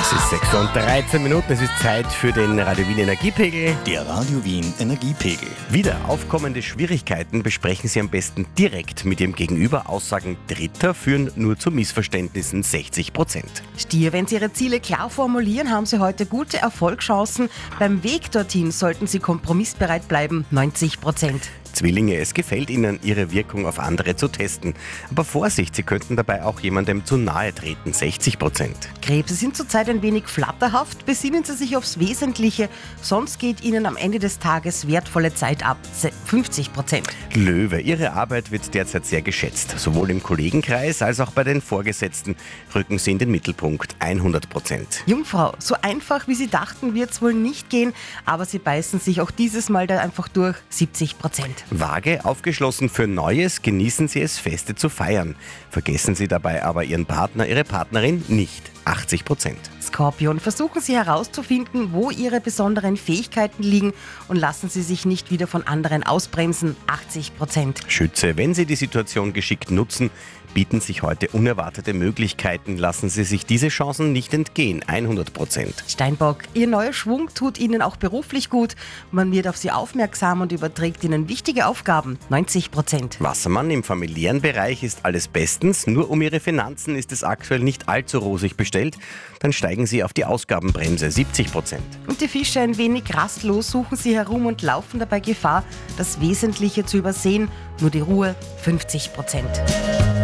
Es ist 6:13 Uhr, es ist Zeit für den Radio Wien Energiepegel. Der Radio Wien Energiepegel. Wieder aufkommende Schwierigkeiten besprechen Sie am besten direkt mit Ihrem Gegenüber. Aussagen Dritter führen nur zu Missverständnissen, 60%. Stier, wenn Sie Ihre Ziele klar formulieren, haben Sie heute gute Erfolgschancen. Beim Weg dorthin sollten Sie kompromissbereit bleiben, 90%. Zwillinge, es gefällt Ihnen, Ihre Wirkung auf andere zu testen. Aber Vorsicht, Sie könnten dabei auch jemandem zu nahe treten, 60%. Krebs, Sie sind zurzeit ein wenig flatterhaft, besinnen Sie sich aufs Wesentliche, sonst geht Ihnen am Ende des Tages wertvolle Zeit ab, 50%. Löwe, Ihre Arbeit wird derzeit sehr geschätzt. Sowohl im Kollegenkreis als auch bei den Vorgesetzten rücken Sie in den Mittelpunkt, 100%. Jungfrau, so einfach wie Sie dachten, wird es wohl nicht gehen, aber Sie beißen sich auch dieses Mal da einfach durch, 70%. Waage, aufgeschlossen für Neues, genießen Sie es, Feste zu feiern. Vergessen Sie dabei aber Ihren Partner, Ihre Partnerin nicht, 80%. Skorpion, versuchen Sie herauszufinden, wo Ihre besonderen Fähigkeiten liegen und lassen Sie sich nicht wieder von anderen ausbremsen, 80%. Schütze, wenn Sie die Situation geschickt nutzen, bieten sich heute unerwartete Möglichkeiten. Lassen Sie sich diese Chancen nicht entgehen, 100%. Steinbock, Ihr neuer Schwung tut Ihnen auch beruflich gut. Man wird auf Sie aufmerksam und überträgt Ihnen wichtige Aufgaben, 90%. Wassermann, im familiären Bereich ist alles bestens, nur um Ihre Finanzen ist es aktuell nicht allzu rosig bestellt. Dann steigen Sie auf die Ausgabenbremse, 70%. Und die Fische ein wenig rastlos suchen Sie herum und laufen dabei Gefahr, das Wesentliche zu übersehen, nur die Ruhe, 50%.